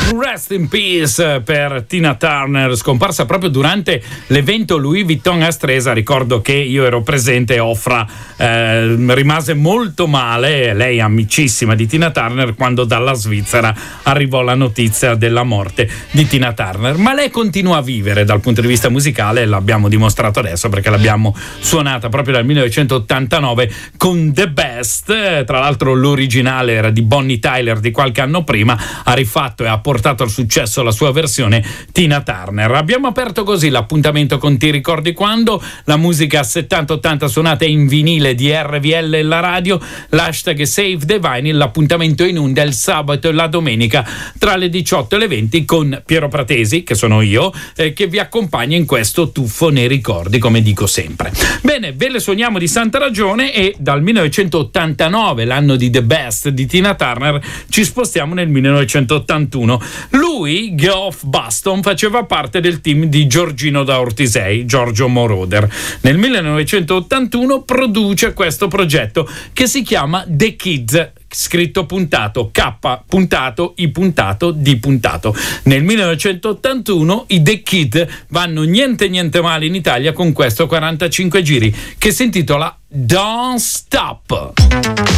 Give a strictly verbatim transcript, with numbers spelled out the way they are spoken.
Rest in Peace per Tina Turner, scomparsa proprio durante l'evento Louis Vuitton a Stresa. Ricordo che io ero presente e Ofra eh, rimase molto male, lei amicissima di Tina Turner, quando dalla Svizzera arrivò la notizia della morte di Tina Turner. Ma lei continua a vivere dal punto di vista musicale, l'abbiamo dimostrato adesso perché l'abbiamo suonata proprio dal millenovecentottantanove con The Best. Tra l'altro l'originale era di Bonnie Tyler di qualche anno prima, ha rifatto e ha portato al successo la sua versione Tina Turner. Abbiamo aperto così l'appuntamento con Ti ricordi quando, la musica settanta ottanta suonata in vinile di R V L e la radio, l'hashtag Save the Vinyl. L'appuntamento in onda il sabato e la domenica tra le diciotto e le venti con Piero Pratesi, che sono io, eh, che vi accompagna in questo tuffo nei ricordi, come dico sempre. Bene, ve le suoniamo di santa ragione e dal millenovecentottantanove, l'anno di The Best di Tina Turner, ci spostiamo nel millenovecentottantuno. Lui, Geoff Baston, faceva parte del team di Giorgino da Ortisei, Giorgio Moroder. Nel millenovecentottantuno produce questo progetto che si chiama The Kids, scritto puntato, K puntato, I puntato, D puntato. Nel millenovecentottantuno i The Kid vanno niente niente male in Italia con questo quarantacinque giri che si intitola Don't Stop.